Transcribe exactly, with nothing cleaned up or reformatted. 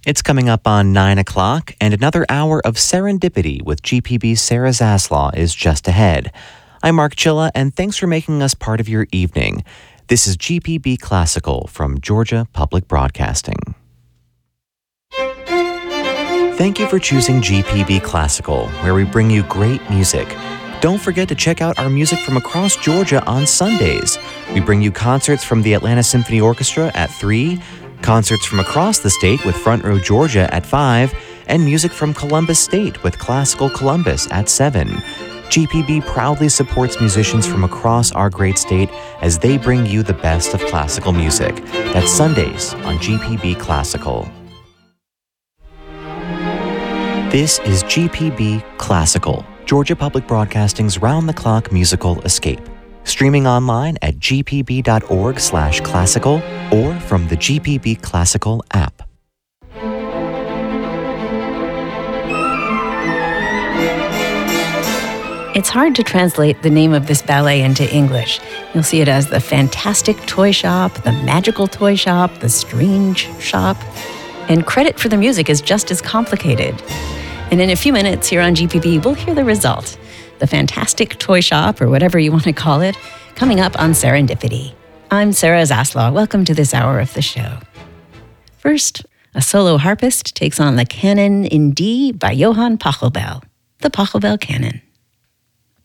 It's coming up on nine o'clock, and another hour of Serendipity with G P B's Sarah Zaslaw is just ahead. I'm Mark Chilla, and thanks for making us part of your evening. This is G P B Classical from Georgia Public Broadcasting. Thank you for choosing G P B Classical, where we bring you great music. Don't forget to check out our music from across Georgia on Sundays. We bring you concerts from the Atlanta Symphony Orchestra at three, concerts from across the state with Front Row Georgia at five, and music from Columbus State with Classical Columbus at seven. G P B proudly supports musicians from across our great state as they bring you the best of classical music. That's Sundays on G P B Classical. This is G P B Classical, Georgia Public Broadcasting's round-the-clock musical escape. Streaming online at g p b dot org slash classical or from the G P B Classical app. It's hard to translate the name of this ballet into English. You'll see it as the Fantastic Toy Shop, the Magical Toy Shop, the Strange Shop. And credit for the music is just as complicated. And in a few minutes here on G P B, we'll hear the result. The Fantastic Toy Shop, or whatever you want to call it, coming up on Serendipity. I'm Sarah Zaslaw. Welcome to this hour of the show. First, a solo harpist takes on the Canon in D by Johann Pachelbel, the Pachelbel Canon.